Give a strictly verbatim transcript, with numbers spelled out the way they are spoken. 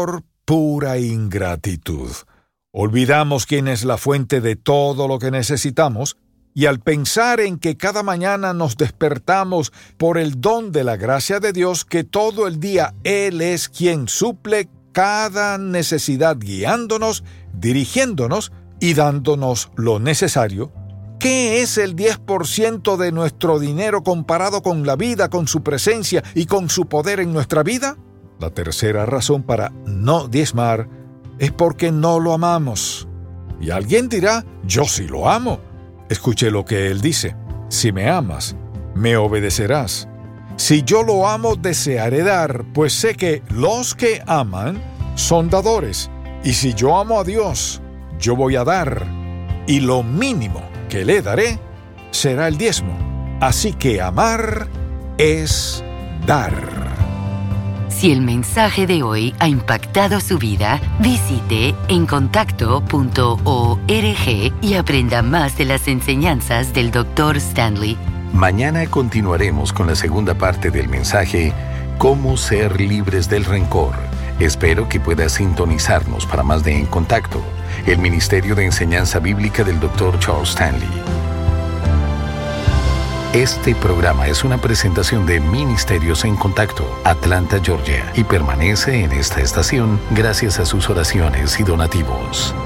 Pura ingratitud. Olvidamos quién es la fuente de todo lo que necesitamos, y al pensar en que cada mañana nos despertamos por el don de la gracia de Dios, que todo el día Él es quien suple cada necesidad, guiándonos, dirigiéndonos y dándonos lo necesario, ¿qué es el diez por ciento de nuestro dinero comparado con la vida, con su presencia y con su poder en nuestra vida? La tercera razón para no diezmar es porque no lo amamos. Y alguien dirá, yo sí lo amo. Escuche lo que él dice: si me amas, me obedecerás. Si yo lo amo, desearé dar, pues sé que los que aman son dadores. Y si yo amo a Dios, yo voy a dar. Y lo mínimo que le daré será el diezmo. Así que amar es dar. Si el mensaje de hoy ha impactado su vida, visite en contacto punto org y aprenda más de las enseñanzas del doctor Stanley. Mañana continuaremos con la segunda parte del mensaje, Cómo ser libres del rencor. Espero que pueda sintonizarnos para más de En Contacto, el Ministerio de Enseñanza Bíblica del doctor Charles Stanley. Este programa es una presentación de Ministerios en Contacto, Atlanta, Georgia, y permanece en esta estación gracias a sus oraciones y donativos.